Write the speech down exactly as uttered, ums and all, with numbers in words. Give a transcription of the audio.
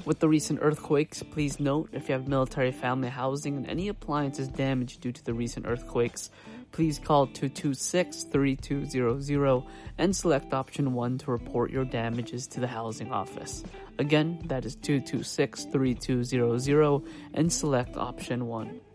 With the recent earthquakes, please note if you have military family housing and any appliances damaged due to the recent earthquakes, please call two two six, three two zero zero and select option one to report your damages to the housing office. Again, that is two two six, three two zero zero and select option one.